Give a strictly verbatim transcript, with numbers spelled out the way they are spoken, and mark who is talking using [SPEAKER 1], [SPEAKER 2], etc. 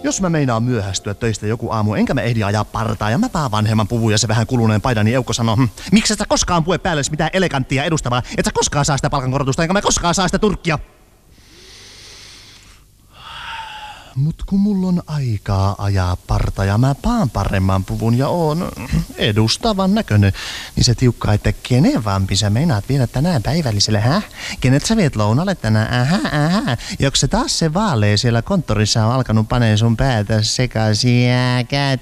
[SPEAKER 1] Jos mä meinaan myöhästyä töistä joku aamu, enkä mä ehdi ajaa partaa ja mä paan vanhemman puvun ja se vähän kuluneen paidan, niin Eukko sanoo, hm, miksi et sä koskaan pue päälle mitään eleganttia edustavaa, et sä koskaan saa sitä palkankorotusta, enkä mä koskaan saa sitä turkkia. Mut kun mulla on aikaa ajaa parta ja mä paan paremman puvun ja oon edustavan näköinen, niin se tiukkaa, että kenen vampi sä meinaat viedä tänään päivälliselle, häh? Kenet sä viet lounalle tänään, ähä, ähä? Joks se taas se vaalea siellä konttorissa on alkanut paneen sun päätä sekaisin, jääkä